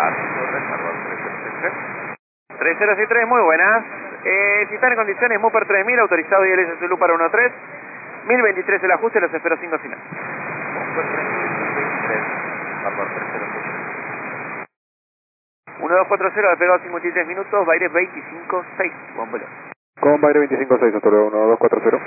reserva 3063, muy buenas. Si están en condiciones, Mupper 3000, autorizado ILS Zulu para 13. 1023 el ajuste, los espero 5 final. Mupper 3000, 1023, Bárbaro 306. 1240, despegado 53 minutos, Baire 25-6, buen vuelo. Con Baire 25-6, hasta luego, 1240.